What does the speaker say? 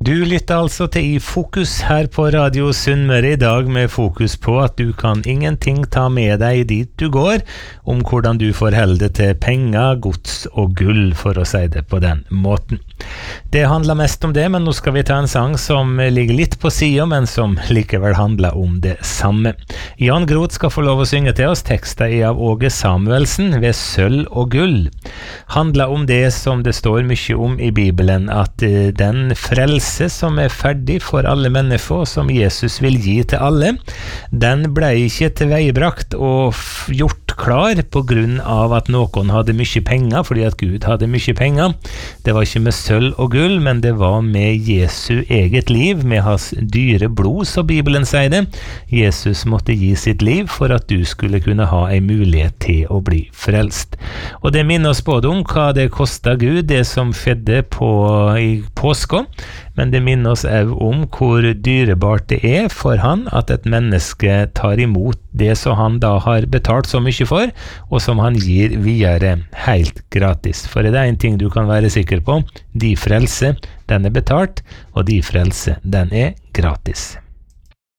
Du lytter altså til I Fokus her på Radio Sunnmøre I dag med fokus på at du kan ingenting ta med deg dit du går, om hvordan du forholder deg til penger, gods og gull, for å si det på den måten. Det handler mest om det, men nå skal vi ta en sang som ligger litt på siden, men som likevel handler om det samme. Jan Groth skal få lov å synge til oss tekster av Åge Samuelsen ved Sølv og gull. Handler om det som det står mye om I Bibelen, at den frelse som ferdig for alle mennesker, som Jesus vil gi til alle, den ble ikke tilveiebrakt og gjort klar på grunn av at noen hadde mye penger, fordi at Gud hadde mye penger. Det var ikke med sølv og gull, men det var med Jesu eget liv, med hans dyre blod, så Bibelen sier det. Jesus måtte gi sitt liv for at du skulle kunne ha en mulighet til å bli frelst. Og det minner oss både om hva det kostet Gud, det som skjedde I påska, men det minner oss også om hvor dyrebart det for han at et menneske tar imot det som han da har betalt så mye for, og som han gir videre helt gratis. For det en ting du kan være sikker på, de frelse, den betalt, og de frelse, den gratis.